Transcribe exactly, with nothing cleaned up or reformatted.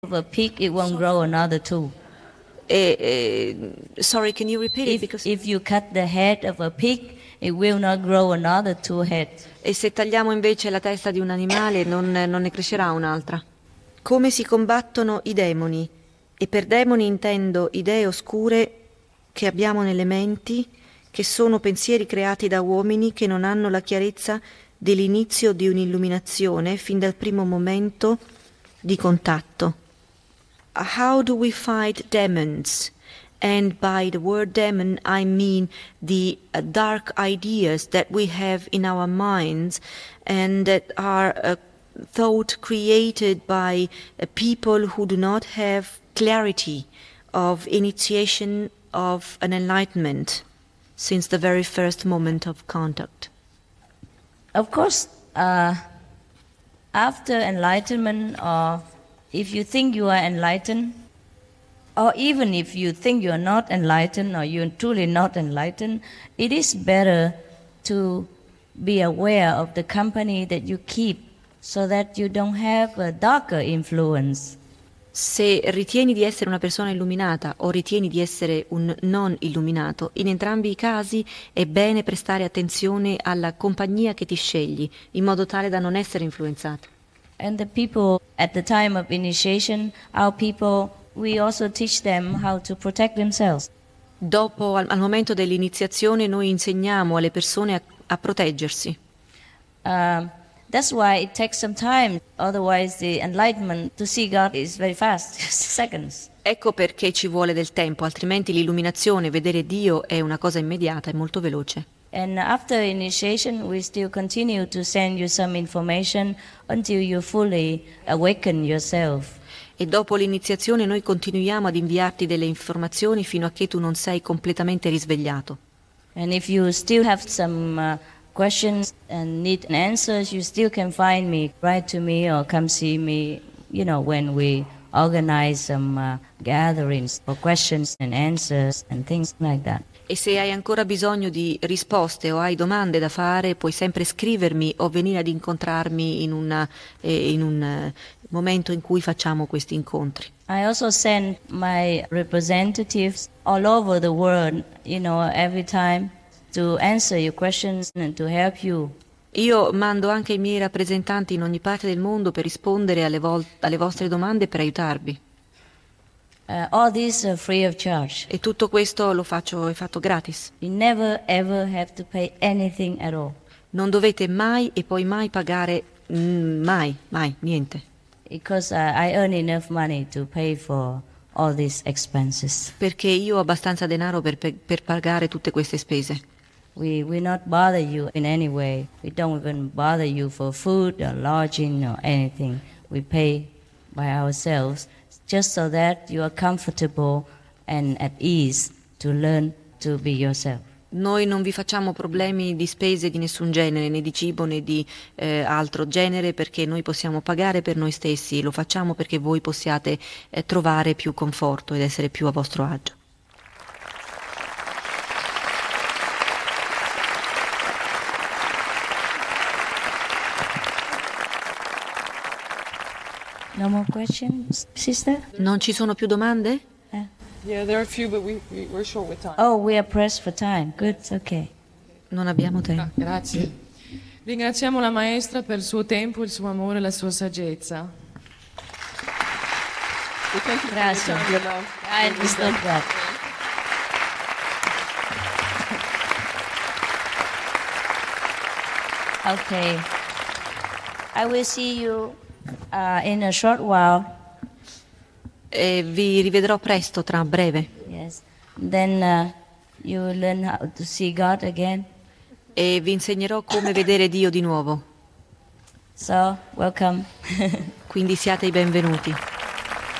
of a pig, it won't grow another two. E, e, sorry, can you repeat it? If, Because... if you cut the head of a pig, it will not grow another two heads. E se tagliamo invece la testa di un animale, non, non ne crescerà un'altra. Come si combattono i demoni? E per demoni intendo idee oscure che abbiamo nelle menti, che sono pensieri creati da uomini che non hanno la chiarezza dell'inizio di un'illuminazione fin dal primo momento di contatto. How do we fight demons? And by the word demon I mean the uh, dark ideas that we have in our minds and that are uh, thought created by uh, people who do not have clarity of initiation of an enlightenment since the very first moment of contact. Of course, uh, after enlightenment, or if you think you are enlightened, or even if you think you are not enlightened or you're truly not enlightened, it is better to be aware of the company that you keep so that you don't have a darker influence. Se ritieni di essere una persona illuminata o ritieni di essere un non illuminato, in entrambi i casi è bene prestare attenzione alla compagnia che ti scegli, in modo tale da non essere influenzato. And the people at the time of initiation, our people, we also teach them how to protect themselves. Dopo, al, al momento dell'iniziazione, noi insegniamo alle persone a, a proteggersi. Uh, that's why it takes some time. Otherwise, the enlightenment to see God is very fast, seconds. Ecco perché ci vuole del tempo, altrimenti l'illuminazione, vedere Dio, è una cosa immediata, è molto veloce. And after initiation, we still continue to send you some information until you fully awaken yourself. E dopo l'iniziazione noi continuiamo ad inviarti delle informazioni fino a che tu non sei completamente risvegliato. And if you still have some uh, questions and need answers, you still can find me, write to me or come see me, you know, when we organize some uh, gatherings for questions and answers and things like that. E se hai ancora bisogno di risposte o hai domande da fare, puoi sempre scrivermi o venire ad incontrarmi in, una, eh, in un eh, momento in cui facciamo questi incontri. I also send my representatives all over the world, you know, every time to answer your questions and to help you. Io mando anche i miei rappresentanti in ogni parte del mondo per rispondere alle, vol- alle vostre domande e per aiutarvi. Uh, all these are free of charge. E tutto questo lo faccio, è fatto gratis. You never ever have to pay anything at all. Non dovete mai e poi mai pagare, mm, mai, mai, niente. Because uh, I earn enough money to pay for all these expenses. Perché io ho abbastanza denaro per, per, per pagare tutte queste spese. We we not bother you in any way. We don't even bother you for food or lodging or anything. We pay by ourselves just so that you are comfortable and at ease to learn to be yourself. Noi non vi facciamo problemi di spese di nessun genere, né di cibo né di eh, altro genere, perché noi possiamo pagare per noi stessi, lo facciamo perché voi possiate eh, trovare più conforto ed essere più a vostro agio. No more questions, sister? Non ci sono più domande? Uh, Yeah, there are a few, but we, we, we're short with time. oh, we are pressed for time. Good, okay. Non abbiamo tempo. Ah, grazie. Ringraziamo la maestra per il suo tempo, il suo amore e la sua saggezza. Grazie. I understood that. Okay. I will see you uh, in a short while. E vi rivedrò presto, tra breve. Yes. Then uh, you will learn how to see God again. E vi insegnerò come vedere Dio di nuovo. So, welcome. Quindi siate i benvenuti.